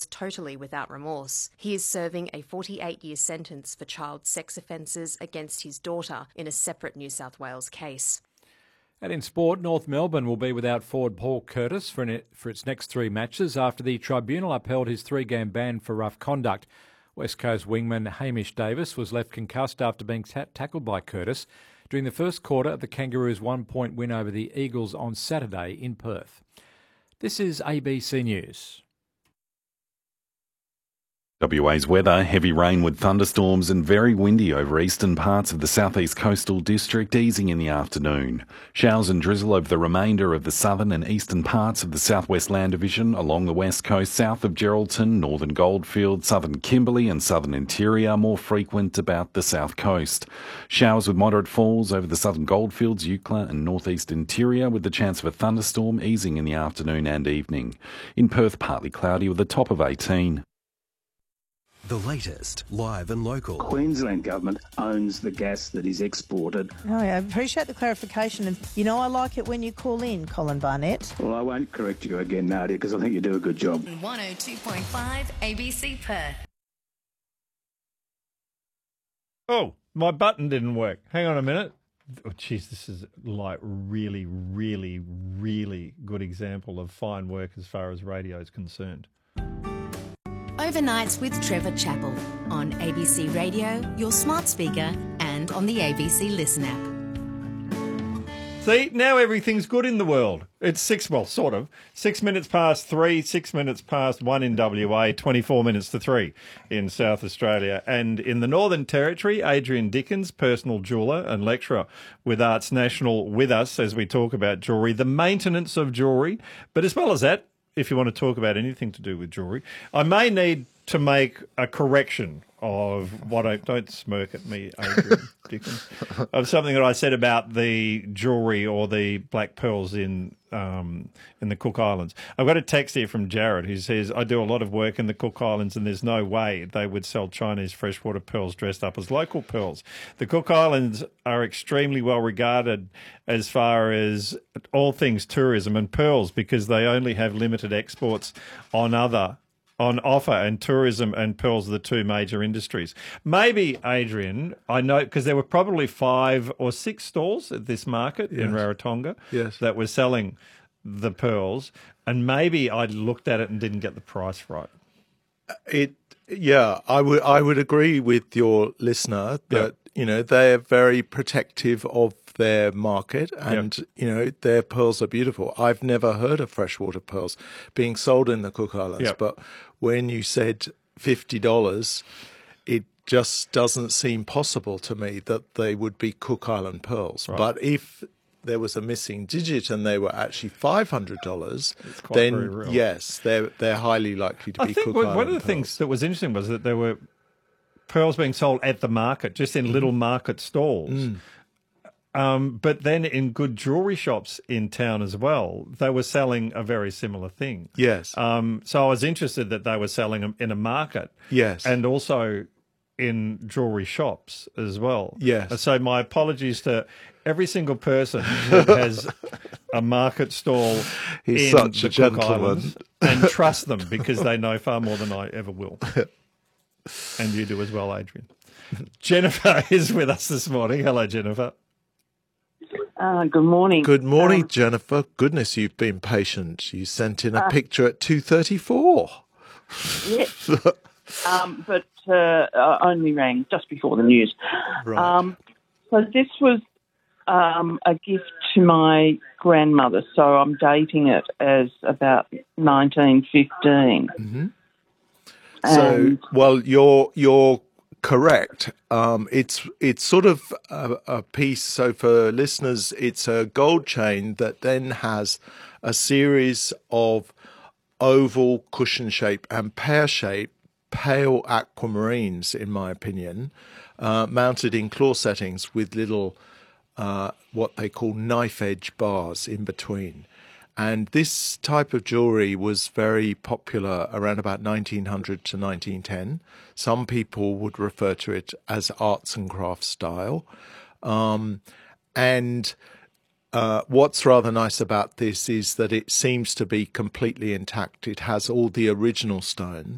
was totally without remorse. He is serving a 48-year sentence for child sex offences against his daughter in a separate New South Wales case. And in sport, North Melbourne will be without forward Paul Curtis for its next 3 matches after the tribunal upheld his 3-game ban for rough conduct. West Coast wingman Hamish Davis was left concussed after being tackled by Curtis during the first quarter of the Kangaroos' 1-point win over the Eagles on Saturday in Perth. This is ABC News. WA's weather: heavy rain with thunderstorms and very windy over eastern parts of the southeast coastal district, easing in the afternoon. Showers and drizzle over the remainder of the southern and eastern parts of the southwest land division along the west coast, south of Geraldton, northern Goldfield, southern Kimberley and southern interior, more frequent about the south coast. Showers with moderate falls over the southern Goldfields, Eucla and northeast interior, with the chance of a thunderstorm, easing in the afternoon and evening. In Perth, partly cloudy with a top of 18. The latest, live and local. Queensland Government owns the gas that is exported. Oh, I appreciate the clarification. And, I like it when you call in, Colin Barnett. Well, I won't correct you again, Nadia, because I think you do a good job. 102.5 ABC Perth. Oh, my button didn't work. Hang on a minute. Oh, geez, this is like really, really, really good example of fine work as far as radio is concerned. Overnights with Trevor Chappell on ABC Radio, your smart speaker, and on the ABC Listen app. See, now everything's good in the world. It's 6 minutes past 3, 6 minutes past 1 in WA, 24 minutes to 3 in South Australia. And in the Northern Territory, Adrian Dickens, personal jeweller and lecturer with Arts National, with us as we talk about jewellery, the maintenance of jewellery, but as well as that, if you want to talk about anything to do with jewellery, I may need to make a correction of what I... Don't smirk at me, Adrian Dickens. Of something that I said about the jewellery or the black pearls in the Cook Islands. I've got a text here from Jared who says, I do a lot of work in the Cook Islands and there's no way they would sell Chinese freshwater pearls dressed up as local pearls. The Cook Islands are extremely well regarded as far as all things tourism and pearls because they only have limited exports on offer, and tourism and pearls are the two major industries. Maybe, Adrian, I know, because there were probably 5 or 6 stalls at this market in Rarotonga that were selling the pearls, and maybe I looked at it and didn't get the price right. I would agree with your listener that they're very protective of their market and their pearls are beautiful. I've never heard of freshwater pearls being sold in the Cook Islands, but when you said $50, it just doesn't seem possible to me that they would be Cook Island pearls. Right. But if there was a missing digit and they were actually $500, then yes, they're highly likely to be Cook Island pearls. One of the things that was interesting was that there were pearls being sold at the market, just in little market stalls. But then in good jewellery shops in town as well, they were selling a very similar thing. Yes. So I was interested that they were selling them in a market. Yes. And also in jewellery shops as well. Yes. So my apologies to every single person that has a market stall He's in such the a Cook gentleman. Islands, and trust them because they know far more than I ever will. And you do as well, Adrian. Jennifer is with us this morning. Hello, Jennifer. Good morning. Good morning, Jennifer. Goodness, you've been patient. You sent in a picture at 2:34. Yes. But I only rang just before the news. Right. So this was a gift to my grandmother, so I'm dating it as about 1915. Mm-hmm. So, well, you're correct. It's sort of a piece. So for listeners, it's a gold chain that then has a series of oval, cushion shape and pear shape pale aquamarines, in my opinion, mounted in claw settings with little what they call knife edge bars in between. And this type of jewellery was very popular around about 1900 to 1910. Some people would refer to it as arts and crafts style. What's rather nice about this is that it seems to be completely intact. It has all the original stones.